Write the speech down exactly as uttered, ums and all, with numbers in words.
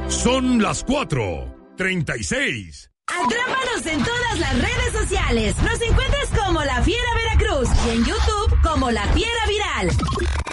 Son las cuatro treinta y seis. Atrápanos en todas las redes sociales. Nos encuentras como La Fiera Veracruz y en YouTube como La Fiera Viral.